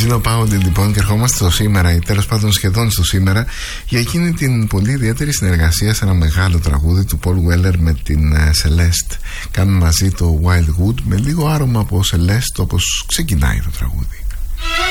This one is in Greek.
Gino Powell λοιπόν, και ερχόμαστε στο σήμερα, ή τέλος πάντων σχεδόν στο σήμερα, για εκείνη την πολύ ιδιαίτερη συνεργασία σε ένα μεγάλο τραγούδι του Paul Weller με την Celeste. Κάνουν μαζί το Wildwood με λίγο άρωμα από Celeste, όπως ξεκινάει το τραγούδι.